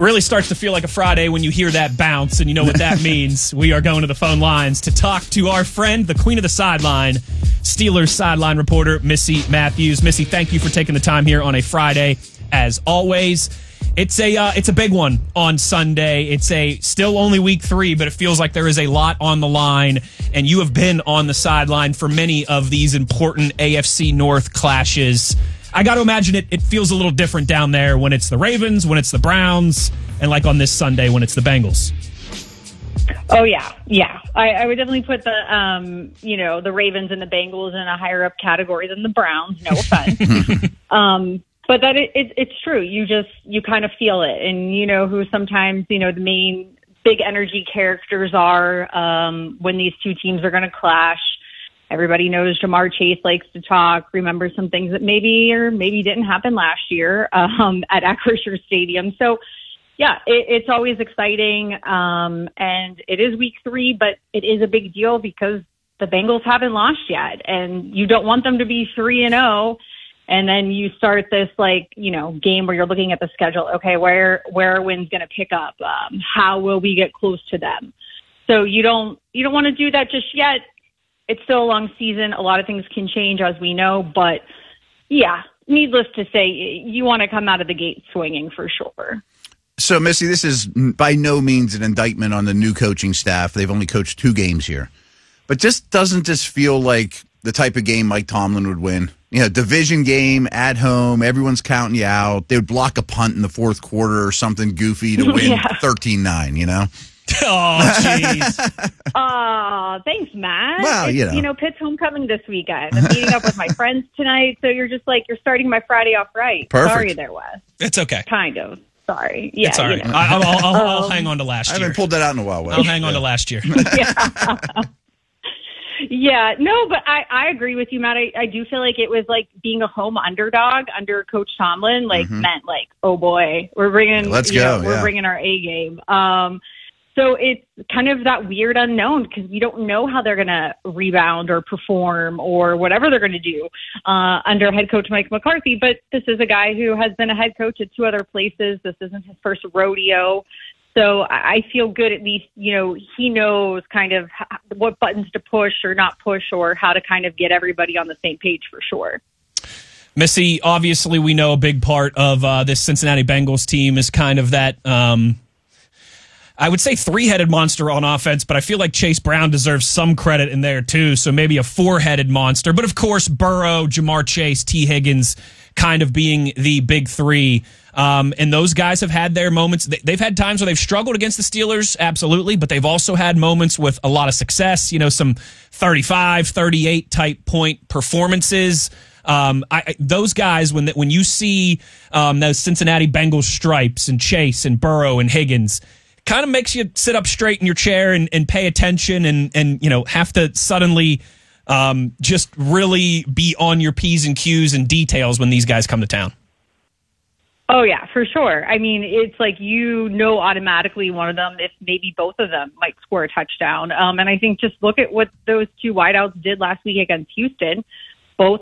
Really starts to feel like a Friday when you hear that bounce, and you know what that means. We are going to the phone lines to talk to our friend, the queen of the sideline, Steelers sideline reporter, Missy Matthews. Missy, thank you for taking the time here on a Friday, as always. It's a big one on Sunday. It's still only week 3, but it feels like there is a lot on the line, and you have been on the sideline for many of these important AFC North clashes. I got to imagine it feels a little different down there when it's the Ravens, when it's the Browns, and like on this Sunday when it's the Bengals. Oh, yeah. Yeah. I would definitely put the Ravens and the Bengals in a higher up category than the Browns. No offense. But that it's true. You kind of feel it. And you know who sometimes, the main big energy characters are when these two teams are going to clash. Everybody knows Jamar Chase likes to talk, remember some things that maybe or maybe didn't happen last year at Acrisure Stadium. So, yeah, it's always exciting. And it is week 3, but it is a big deal because the Bengals haven't lost yet. And you don't want them to be 3-0. And then you start this game where you're looking at the schedule. Okay, where are wins going to pick up? How will we get close to them? So you don't want to do that just yet. It's still a long season. A lot of things can change, as we know. But, yeah, needless to say, you want to come out of the gate swinging for sure. So, Missy, this is by no means an indictment on the new coaching staff. They've only coached 2 games here. But doesn't this feel like the type of game Mike Tomlin would win? Division game at home, everyone's counting you out. They would block a punt in the fourth quarter or something goofy to win 13-9, Oh, jeez. Oh, thanks, Matt. Well, Pitt's homecoming this weekend. I'm meeting up with my friends tonight, so you're just you're starting my Friday off right. Perfect. Sorry there, Wes. It's okay. Kind of. Sorry. Yeah, it's all right. I'll hang on to last year. I haven't pulled that out in a while, Wes. I'll hang on to last year. Yeah. Yeah, no, but I agree with you, Matt. I do feel like it was like being a home underdog under Coach Tomlin, meant oh boy, we're bringing, we're bringing our A game. So it's kind of that weird unknown because we don't know how they're going to rebound or perform or whatever they're going to do under head coach Mike McCarthy. But this is a guy who has been a head coach at 2 other places. This isn't his first rodeo. So I feel good, at least, he knows kind of what buttons to push or not push or how to kind of get everybody on the same page for sure. Missy, obviously we know a big part of this Cincinnati Bengals team is kind of that, I would say 3-headed monster on offense, but I feel like Chase Brown deserves some credit in there too. So maybe a 4-headed monster. But of course, Burrow, Jamar Chase, T. Higgins kind of being the big 3. And those guys have had their moments. They've had times where they've struggled against the Steelers, absolutely, but they've also had moments with a lot of success, some 35, 38 type point performances. Those guys, when you see those Cincinnati Bengals stripes and Chase and Burrow and Higgins, kind of makes you sit up straight in your chair and pay attention and have to suddenly just really be on your P's and Q's and details when these guys come to town. Oh, yeah, for sure. I mean, it's like automatically one of them, if maybe both of them, might score a touchdown. And I think just look at what those 2 wideouts did last week against Houston.